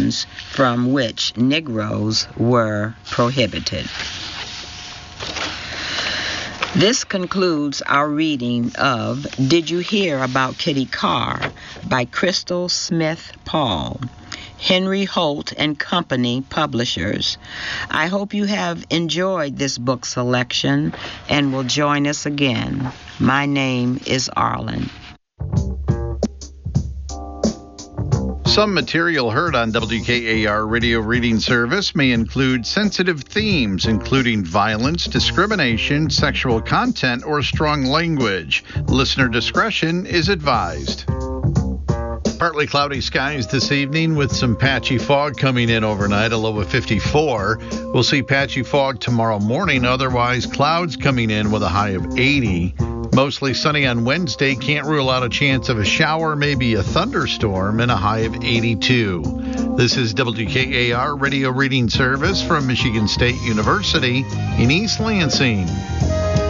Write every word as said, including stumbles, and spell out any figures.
nations from which Negroes were prohibited. This concludes our reading of Did You Hear About Kitty Carr by Crystal Smith Paul, Henry Holt and Company Publishers. I hope you have enjoyed this book selection and will join us again. My name is Arlen. Some material heard on W K A R Radio Reading Service may include sensitive themes, including violence, discrimination, sexual content, or strong language. Listener discretion is advised. Partly cloudy skies this evening with some patchy fog coming in overnight, a low of fifty-four. We'll see patchy fog tomorrow morning, otherwise clouds coming in with a high of eighty. Mostly sunny on Wednesday, can't rule out a chance of a shower, maybe a thunderstorm, and a high of eighty-two. This is W K A R Radio Reading Service from Michigan State University in East Lansing.